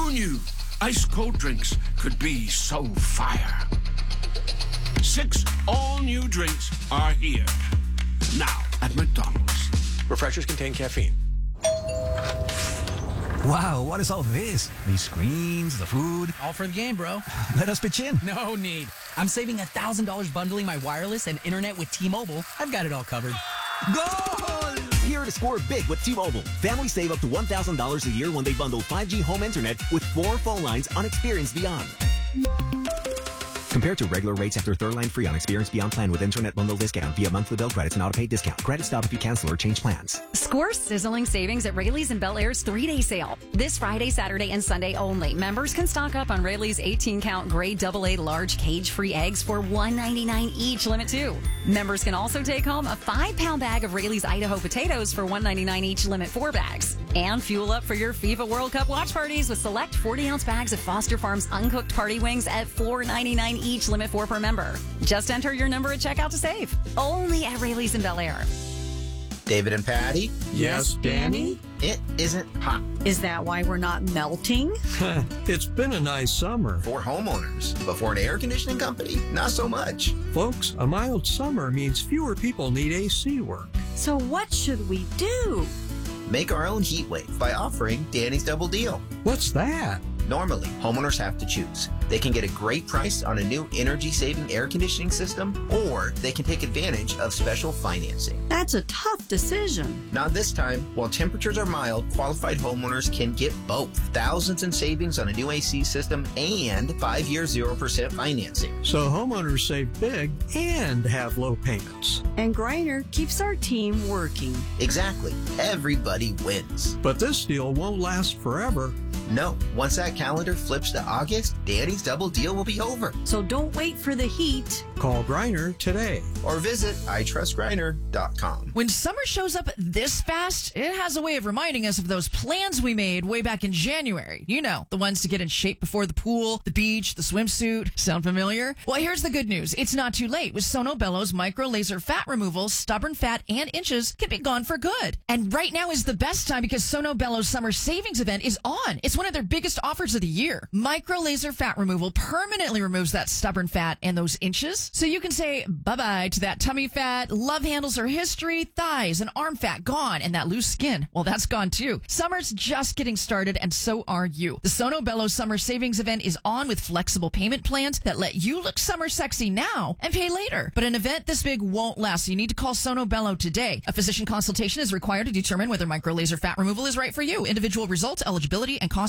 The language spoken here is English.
Who knew ice-cold drinks could be so fire? 6 all-new drinks are here. Now at McDonald's. Refreshers contain caffeine. Wow, what is all this? These screens, the food. All for the game, bro. Let us pitch in. No need. I'm saving $1,000 bundling my wireless and internet with T-Mobile. I've got it all covered. Goal! Here to score big with T-Mobile. Families save up to $1,000 a year when they bundle 5G home internet with 4 phone lines on Experience Beyond. Compared to regular rates after third line free on Experience Beyond plan with internet bundle discount via monthly bill credits and auto-pay discount. Credit stop if you cancel or change plans. Score sizzling savings at Rayleigh's and Bel Air's 3-day sale. This Friday, Saturday, and Sunday only. Members can stock up on Rayleigh's 18-count grade AA large cage-free eggs for $1.99 each, limit 2. Members can also take home a 5-pound bag of Rayleigh's Idaho potatoes for $1.99 each, limit 4 bags. And fuel up for your FIFA World Cup watch parties with select 40-ounce bags of Foster Farms uncooked party wings at $4.99 each, limit 4 per member. Just enter your number at checkout to save. Only at Rayleigh's and Bel Air. David and Patty? Yes, Danny? It isn't hot. Is that why we're not melting? It's been a nice summer. For homeowners, but for an air conditioning company, not so much. Folks, a mild summer means fewer people need AC work. So what should we do? Make our own heat wave by offering Danny's Double Deal. What's that? Normally, homeowners have to choose. They can get a great price on a new energy-saving air conditioning system, or they can take advantage of special financing. That's a tough decision. Not this time. While temperatures are mild, qualified homeowners can get both. Thousands in savings on a new AC system and 5-year 0% financing. So homeowners save big and have low payments. And Griner keeps our team working. Exactly. Everybody wins. But this deal won't last forever. No, once that calendar flips to August, Danny's Double Deal will be over. So don't wait for the heat. Call Griner today. Or visit itrustgriner.com. When summer shows up this fast, it has a way of reminding us of those plans we made way back in January. You know, the ones to get in shape before the pool, the beach, the swimsuit. Sound familiar? Well, here's the good news. It's not too late. With Sono Bello's micro laser fat removal, stubborn fat and inches can be gone for good. And right now is the best time because Sono Bello's summer savings event is on. It's one of their biggest offers of the year. Micro laser fat removal permanently removes that stubborn fat and those inches. So you can say bye-bye to that tummy fat, love handles or history, thighs and arm fat gone, and that loose skin. Well, that's gone too. Summer's just getting started, and so are you. The Sono Bello Summer Savings Event is on with flexible payment plans that let you look summer sexy now and pay later. But an event this big won't last, so you need to call Sono Bello today. A physician consultation is required to determine whether micro laser fat removal is right for you. Individual results, eligibility, and cost